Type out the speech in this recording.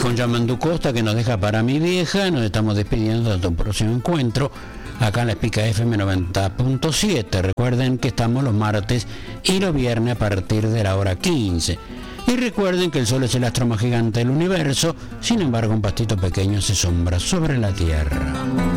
con Yamandú Costa, que nos deja para mi vieja. Nos estamos despidiendo hasta un próximo encuentro acá en la Espica FM 90.7. Recuerden que estamos los martes y los viernes a partir de la hora 15. Y recuerden que el Sol es el astro más gigante del universo, sin embargo un pastito pequeño hace sombra sobre la Tierra.